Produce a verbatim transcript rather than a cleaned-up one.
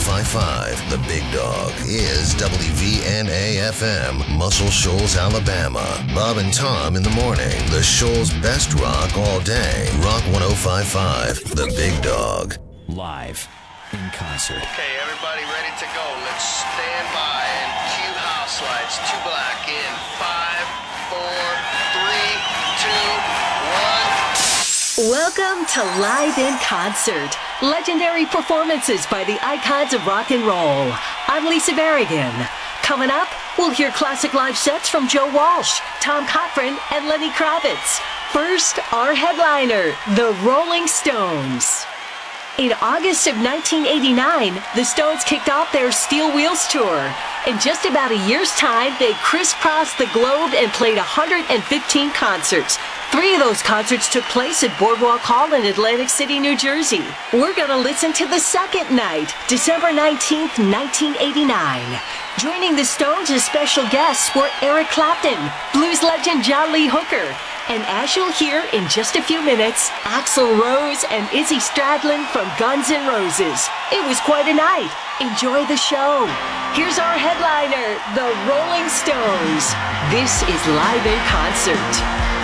five point five. The Big Dog is W V N A F M, Muscle Shoals, Alabama. Bob and Tom in the morning. The Shoals' best rock all day. Rock one oh five point five. The Big Dog. Live in concert. Okay, everybody ready to go. Let's stand by and cue house lights. Two black in five, four, three, two, one. Welcome to Live in Concert. Legendary performances by the icons of rock and roll. I'm Lisa Berrigan. Coming up, we'll hear classic live sets from Joe Walsh, Tom Cochrane, and Lenny Kravitz. First, our headliner, the Rolling Stones. In August of nineteen eighty-nine, the Stones kicked off their Steel Wheels tour. In just about a year's time, they crisscrossed the globe and played one hundred fifteen concerts. Three of those concerts took place at Boardwalk Hall in Atlantic City, New Jersey. We're going to listen to the second night, December nineteenth, nineteen eighty-nine. Joining the Stones as special guests were Eric Clapton, blues legend John Lee Hooker, and as you'll hear in just a few minutes, Axl Rose and Izzy Stradlin from Guns N' Roses. It was quite a night. Enjoy the show. Here's our headliner, the Rolling Stones. This is Live in Concert.